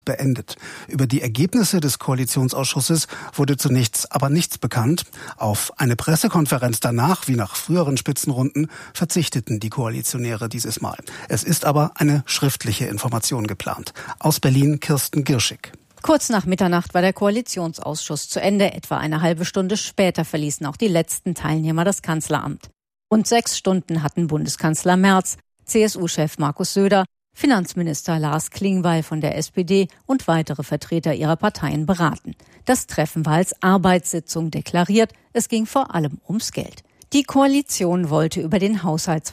beendet. Über die Ergebnisse des Koalitionsausschusses wurde zunächst aber nichts bekannt. Auf eine Pressekonferenz danach, wie nach früheren Spitzenrunden, verzichteten die Koalitionäre dieses Mal. Es ist aber eine schriftliche Information geplant. Aus Berlin Kirsten Girschig. Kurz nach Mitternacht war der Koalitionsausschuss zu Ende. Etwa eine halbe Stunde später verließen auch die letzten Teilnehmer das Kanzleramt. Rund 6 Stunden hatten Bundeskanzler Merz, CSU-Chef Markus Söder, Finanzminister Lars Klingbeil von der SPD und weitere Vertreter ihrer Parteien beraten. Das Treffen war als Arbeitssitzung deklariert. Es ging vor allem ums Geld. Die Koalition wollte über den Haushalt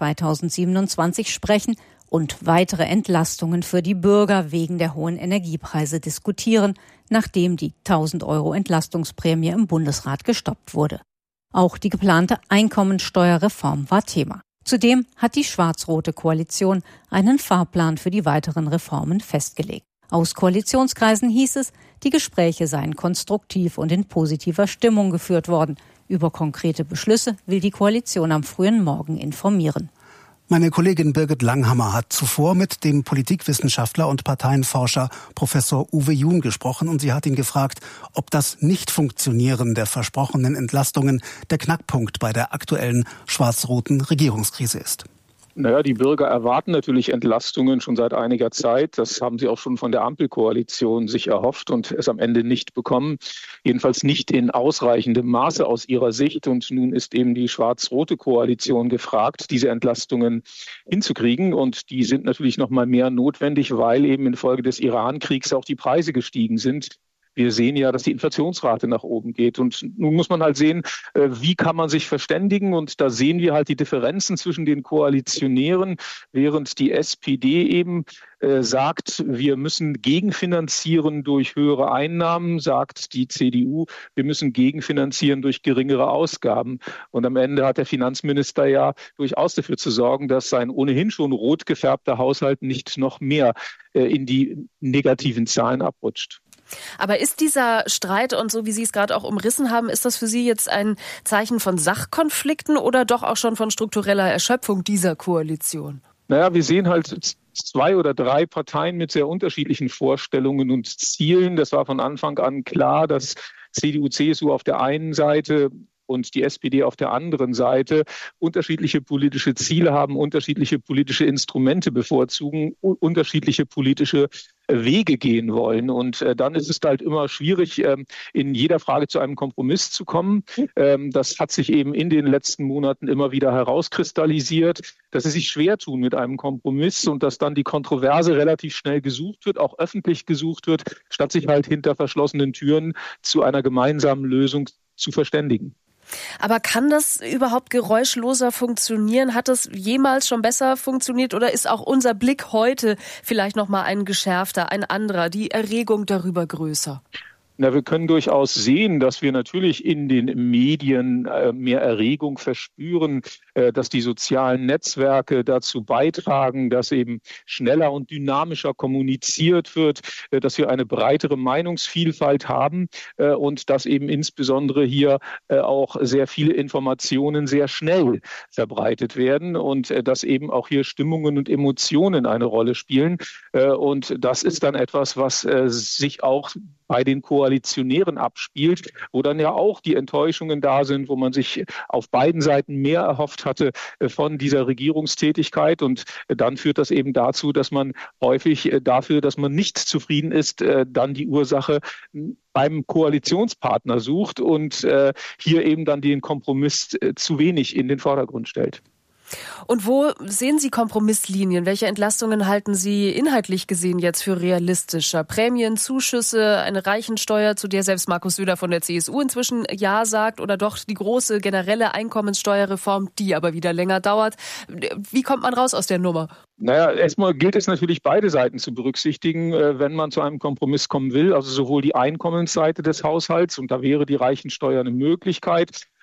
2027 sprechen und weitere Entlastungen für die Bürger wegen der hohen Energiepreise diskutieren, nachdem die 1.000 € Entlastungsprämie im Bundesrat gestoppt wurde. Auch die geplante Einkommensteuerreform war Thema. Zudem hat die schwarz-rote Koalition einen Fahrplan für die weiteren Reformen festgelegt. Aus Koalitionskreisen hieß es, die Gespräche seien konstruktiv und in positiver Stimmung geführt worden. Über konkrete Beschlüsse will die Koalition am frühen Morgen informieren. Meine Kollegin Birgit Langhammer hat zuvor mit dem Politikwissenschaftler und Parteienforscher Professor Uwe Jun gesprochen und sie hat ihn gefragt, ob das Nicht-Funktionieren der versprochenen Entlastungen der Knackpunkt bei der aktuellen schwarz-roten Regierungskrise ist. Naja, die Bürger erwarten natürlich Entlastungen schon seit einiger Zeit. Das haben sie auch schon von der Ampelkoalition sich erhofft und es am Ende nicht bekommen. Jedenfalls nicht in ausreichendem Maße aus ihrer Sicht. Und nun ist eben die schwarz-rote Koalition gefragt, diese Entlastungen hinzukriegen. Und die sind natürlich noch mal mehr notwendig, weil eben infolge des Iran-Kriegs auch die Preise gestiegen sind. Wir sehen ja, dass die Inflationsrate nach oben geht. Und nun muss man halt sehen, wie kann man sich verständigen. Und da sehen wir halt die Differenzen zwischen den Koalitionären, während die SPD eben sagt, wir müssen gegenfinanzieren durch höhere Einnahmen, sagt die CDU, wir müssen gegenfinanzieren durch geringere Ausgaben. Und am Ende hat der Finanzminister ja durchaus dafür zu sorgen, dass sein ohnehin schon rot gefärbter Haushalt nicht noch mehr in die negativen Zahlen abrutscht. Aber ist dieser Streit und so, wie Sie es gerade auch umrissen haben, ist das für Sie jetzt ein Zeichen von Sachkonflikten oder doch auch schon von struktureller Erschöpfung dieser Koalition? Naja, wir sehen halt 2 oder 3 Parteien mit sehr unterschiedlichen Vorstellungen und Zielen. Das war von Anfang an klar, dass CDU, CSU auf der einen Seite und die SPD auf der anderen Seite unterschiedliche politische Ziele haben, unterschiedliche politische Instrumente bevorzugen, unterschiedliche politische Wege gehen wollen. Und dann ist es halt immer schwierig, in jeder Frage zu einem Kompromiss zu kommen. Das hat sich eben in den letzten Monaten immer wieder herauskristallisiert, dass sie sich schwer tun mit einem Kompromiss und dass dann die Kontroverse relativ schnell gesucht wird, auch öffentlich gesucht wird, statt sich halt hinter verschlossenen Türen zu einer gemeinsamen Lösung zu verständigen. Aber kann das überhaupt geräuschloser funktionieren? Hat das jemals schon besser funktioniert oder ist auch unser Blick heute vielleicht noch mal ein geschärfter, ein anderer, die Erregung darüber größer? Na, wir können durchaus sehen, dass wir natürlich in den Medien mehr Erregung verspüren, dass die sozialen Netzwerke dazu beitragen, dass eben schneller und dynamischer kommuniziert wird, dass wir eine breitere Meinungsvielfalt haben und dass eben insbesondere hier auch sehr viele Informationen sehr schnell verbreitet werden und dass eben auch hier Stimmungen und Emotionen eine Rolle spielen. Und das ist dann etwas, was sich auch bei den Koalitionären abspielt, wo dann ja auch die Enttäuschungen da sind, wo man sich auf beiden Seiten mehr erhofft hatte von dieser Regierungstätigkeit. Und dann führt das eben dazu, dass man häufig dafür, dass man nicht zufrieden ist, dann die Ursache beim Koalitionspartner sucht und hier eben dann den Kompromiss zu wenig in den Vordergrund stellt. Und wo sehen Sie Kompromisslinien? Welche Entlastungen halten Sie inhaltlich gesehen jetzt für realistischer? Prämien, Zuschüsse, eine Reichensteuer, zu der selbst Markus Söder von der CSU inzwischen Ja sagt, oder doch die große generelle Einkommenssteuerreform, die aber wieder länger dauert? Wie kommt man raus aus der Nummer? Naja, erstmal gilt es natürlich, beide Seiten zu berücksichtigen, wenn man zu einem Kompromiss kommen will. Also sowohl die Einkommensseite des Haushalts, und da wäre die Reichensteuer eine Möglichkeit,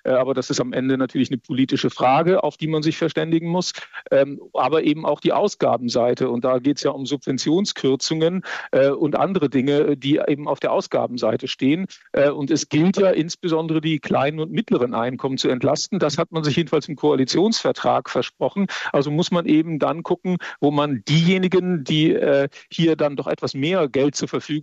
Aber das ist am Ende natürlich eine politische Frage, auf die man sich verständigen muss. Aber eben auch die Ausgabenseite. Und da geht es ja um Subventionskürzungen und andere Dinge, die eben auf der Ausgabenseite stehen. Und es gilt ja insbesondere die kleinen und mittleren Einkommen zu entlasten. Das hat man sich jedenfalls im Koalitionsvertrag versprochen. Also muss man eben dann gucken, wo man diejenigen, die hier dann doch etwas mehr Geld zur Verfügung